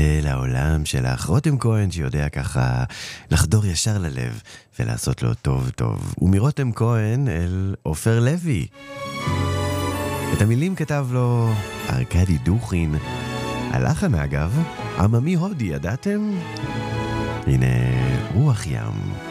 אל העולם שלך, רותם כהן שיודע ככה לחדור ישר ללב ולעשות לו טוב טוב. ומרותם כהן אל עופר לוי. את המילים כתב לו ארקדי דוכין. הלחן אגב, עממי הודי, ידעתם? הנה רוח ים.